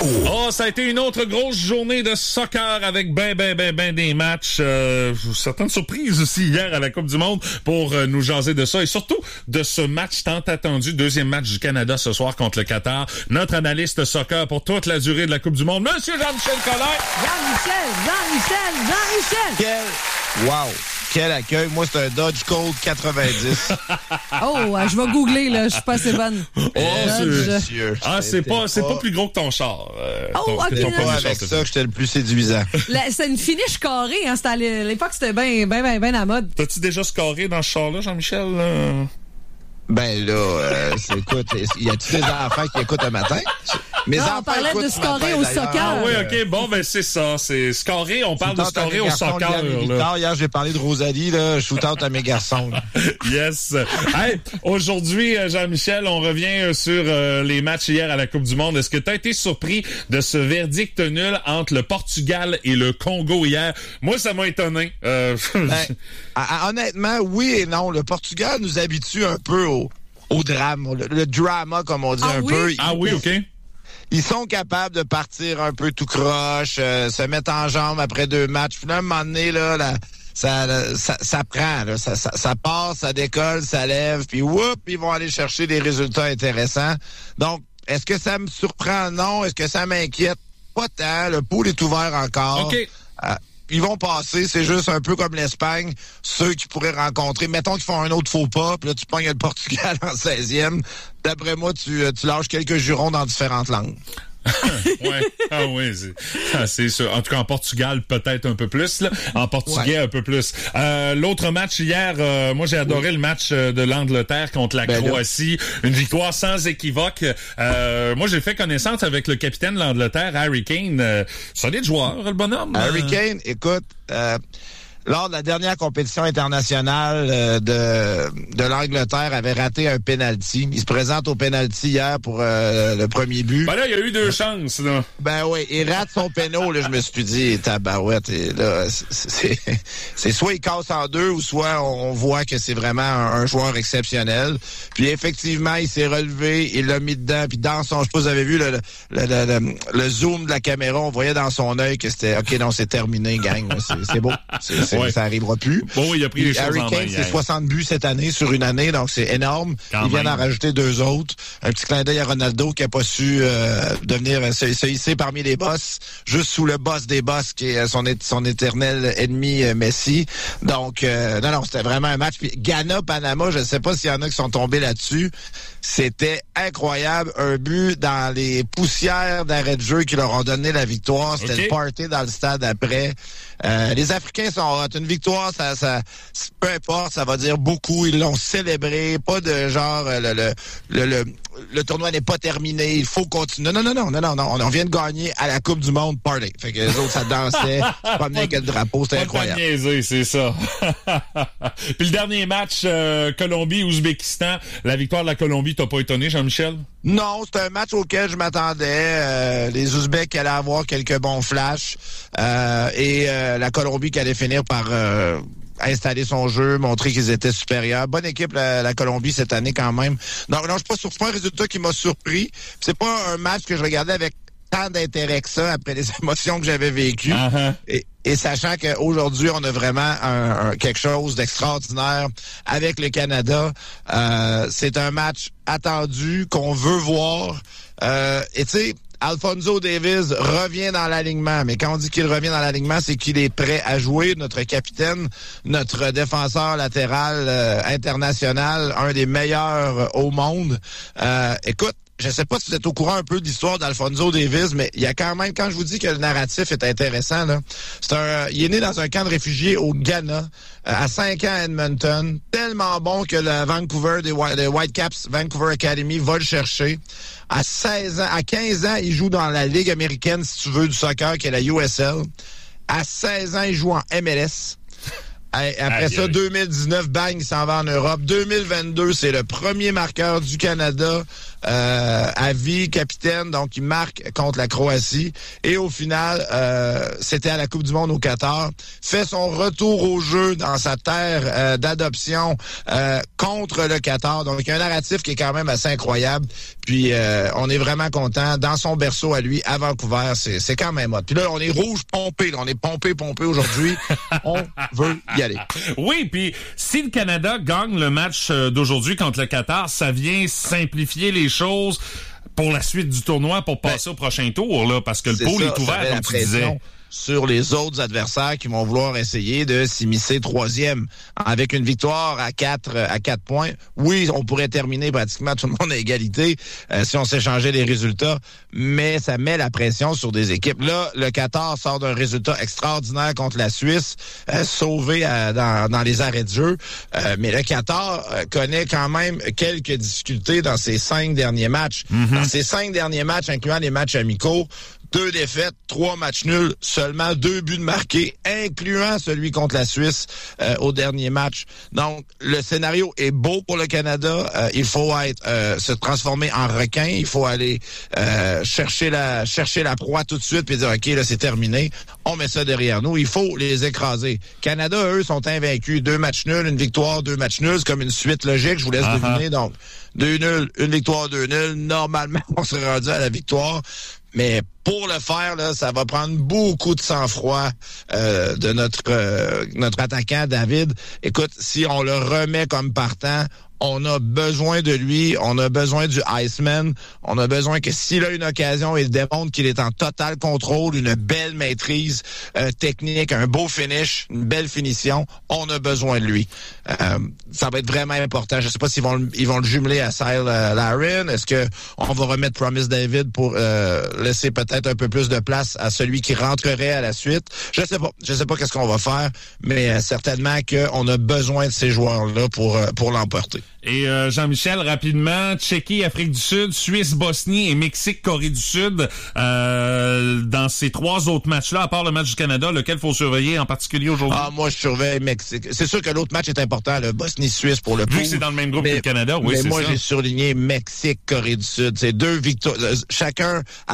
Oh, ça a été une autre grosse journée de soccer avec ben des matchs. Certaines surprises aussi hier à la Coupe du Monde pour nous jaser de ça et surtout de ce match tant attendu, deuxième match du Canada ce soir contre le Qatar. Notre analyste soccer pour toute la durée de la Coupe du Monde, Monsieur Jean-Michel Collin. Jean-Michel! Wow! Quel accueil. Moi, c'est un Dodge Code 90. Oh, je vais googler, là. Je suis pas assez bonne. C'est pas plus gros que ton char. C'est pas avec ça que j'étais le plus séduisant. C'est une finish carrée, hein. C'était à l'époque, c'était bien à la mode. T'as-tu déjà scoré dans ce char-là, Jean-Michel? Ben là, écoute, y a-tu des enfants qui écoutent un matin? Mes enfants on parlait de scorer au soccer. Ah oui, OK, bon, ben c'est ça. C'est scorer, on parle de scorer au soccer. Hier, j'ai parlé de Rosalie, là, shoot-out à mes garçons. Yes. Hey, aujourd'hui, Jean-Michel, on revient sur les matchs hier à la Coupe du Monde. Est-ce que tu as été surpris de ce verdict nul entre le Portugal et le Congo hier? Moi, ça m'a étonné. Honnêtement, oui et non. Le Portugal nous habitue un peu au drame, le drama, comme on dit peu. Ah oui, OK. Ils sont capables de partir un peu tout croche, se mettre en jambe après 2 matchs. Puis là, à un moment donné, là, ça prend, là, ça passe, ça décolle, ça lève, puis ils vont aller chercher des résultats intéressants. Donc, est-ce que ça me surprend? Non. Est-ce que ça m'inquiète? Pas tant. Le pool est ouvert encore. OK. Ils vont passer, c'est juste un peu comme l'Espagne, ceux qui pourraient rencontrer. Mettons qu'ils font un autre faux pas, puis là, tu pognes le Portugal en 16e. D'après moi, tu lâches quelques jurons dans différentes langues. Ouais. Ah oui, c'est sûr. En tout cas, en Portugal, peut-être un peu plus, là. En portugais, un peu plus. L'autre match hier, moi, j'ai adoré le match de l'Angleterre contre la Croatie. Une victoire sans équivoque. Moi, j'ai fait connaissance avec le capitaine de l'Angleterre, Harry Kane. Solide joueur, le bonhomme. Harry Kane, écoute... lors de la dernière compétition internationale de l'Angleterre, avait raté un penalty. Il se présente au penalty hier pour le premier but. Ben là, il y a eu 2 chances, là. Ben oui, il rate son péno, là, je me suis dit, tabarouette, et là, c'est soit il casse en 2 ou soit on voit que c'est vraiment un joueur exceptionnel. Puis effectivement, il s'est relevé, il l'a mis dedans, puis dans son, je sais pas si vous avez vu le zoom de la caméra, on voyait dans son œil que c'était, OK, non, c'est terminé, gang. C'est beau. Ça arrivera plus. Bon, il a pris les choses Harry en Kane, main. c'est 60 buts cette année sur une année, donc c'est énorme. Il vient d'en rajouter 2 autres. Un petit clin d'œil à Ronaldo qui a pas su devenir se hisser parmi les boss, juste sous le boss des boss qui est son éternel ennemi Messi. Donc non, c'était vraiment un match. Puis Ghana-Panama, je ne sais pas s'il y en a qui sont tombés là-dessus. C'était incroyable. Un but dans les poussières d'arrêt de jeu qui leur ont donné la victoire. C'était le party dans le stade après. Les Africains sont hot. Une victoire, ça peu importe, ça va dire beaucoup. Ils l'ont célébré. Pas de genre le tournoi n'est pas terminé. Il faut continuer. Non. On vient de gagner à la Coupe du Monde party. Fait que les autres, ça dansait, se promenaient avec le drapeau. C'était incroyable. Pas de niaiser, c'est ça. Puis le dernier match, Colombie-Ouzbékistan, la victoire de la Colombie, t'as pas étonné, Jean-Michel? Non, c'est un match auquel je m'attendais. Les Ouzbeks allaient avoir quelques bons flashs. Et la Colombie qui allait finir par installer son jeu, montrer qu'ils étaient supérieurs. Bonne équipe, la Colombie, cette année, quand même. Non, je suis pas un résultat qui m'a surpris. C'est pas un match que je regardais avec tant d'intérêt que ça après les émotions que j'avais vécues. Uh-huh. Et sachant qu'aujourd'hui, on a vraiment quelque chose d'extraordinaire avec le Canada. C'est un match attendu, qu'on veut voir. Et tu sais, Alphonso Davies revient dans l'alignement. Mais quand on dit qu'il revient dans l'alignement, c'est qu'il est prêt à jouer. Notre capitaine, notre défenseur latéral international, un des meilleurs au monde. Écoute, je sais pas si vous êtes au courant un peu de l'histoire d'Alphonso Davies, mais il y a quand même, quand je vous dis que le narratif est intéressant, là, il est né dans un camp de réfugiés au Ghana, à 5 ans à Edmonton, tellement bon que le Vancouver, des Whitecaps, Vancouver Academy, va le chercher. À 15 ans, il joue dans la Ligue américaine, si tu veux, du soccer, qui est la USL. À 16 ans, il joue en MLS. Après ça, 2019, bang, il s'en va en Europe. 2022, c'est le premier marqueur du Canada à vie, capitaine, donc il marque contre la Croatie. Et au final, c'était à la Coupe du Monde au Qatar, fait son retour au jeu dans sa terre d'adoption contre le Qatar. Donc, il y a un narratif qui est quand même assez incroyable. Puis, on est vraiment content. Dans son berceau à lui, à Vancouver, c'est quand même hot. Puis là, on est rouge pompé. Là. On est pompé aujourd'hui. On veut y aller. Oui, puis si le Canada gagne le match d'aujourd'hui contre le Qatar, ça vient simplifier les choses pour la suite du tournoi, pour passer au prochain tour, là, parce que le pool est ouvert, comme tu disais. Sur les autres adversaires qui vont vouloir essayer de s'immiscer troisième. Avec une victoire à 4 points, oui, on pourrait terminer pratiquement tout le monde à égalité si on s'échangeait les résultats, mais ça met la pression sur des équipes. Là, le Qatar sort d'un résultat extraordinaire contre la Suisse, sauvé dans les arrêts de jeu, mais le Qatar connaît quand même quelques difficultés dans ses 5 derniers matchs. Dans ses 5 derniers matchs, incluant les matchs amicaux, 2 défaites, 3 matchs nuls, seulement 2 buts marqués, incluant celui contre la Suisse au dernier match. Donc, le scénario est beau pour le Canada. Il faut se transformer en requin. Il faut aller chercher la proie tout de suite puis dire, OK, là, c'est terminé. On met ça derrière nous. Il faut les écraser. Canada, eux, sont invaincus. 2 matchs nuls, une victoire, 2 matchs nuls. C'est comme une suite logique. Je vous laisse deviner. Donc, 2 nuls, une victoire, 2 nuls. Normalement, on serait rendu à la victoire. Mais pour le faire, là, ça va prendre beaucoup de sang-froid de notre attaquant, David. Écoute, si on le remet comme partant, on a besoin de lui, on a besoin du Iceman, on a besoin que s'il a une occasion, il démontre qu'il est en total contrôle, une belle maîtrise technique, un beau finish, une belle finition, on a besoin de lui. Ça va être vraiment important. Je sais pas s'ils vont le jumeler à Sile Larin. Est-ce que on va remettre Promise David pour laisser peut-être un peu plus de place à celui qui rentrerait à la suite? Je sais pas qu'est-ce qu'on va faire, mais certainement qu'on a besoin de ces joueurs-là pour l'emporter. Et Jean-Michel, rapidement, Tchéquie, Afrique du Sud, Suisse, Bosnie et Mexique, Corée du Sud. Dans ces 3 autres matchs-là, à part le match du Canada, lequel faut surveiller en particulier aujourd'hui? Moi, je surveille Mexique. C'est sûr que l'autre match est important, le Bosnie-Suisse pour le pool. Vu que c'est dans le même groupe que le Canada, oui, mais c'est moi, ça. j'ai surligné Mexique, Corée du Sud. C'est 2 victoires. Chacun